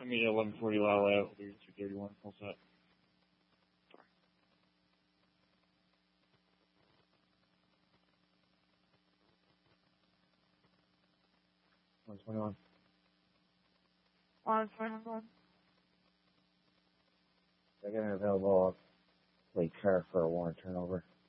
I mean, 1140 Lyle out, 231, full set. Sorry. 121. On 21. They're getting available late car for a warrant turnover.